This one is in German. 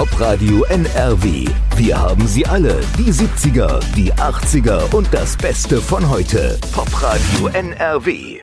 Popradio NRW. Wir haben sie alle, die 70er, die 80er und das Beste von heute. Popradio NRW.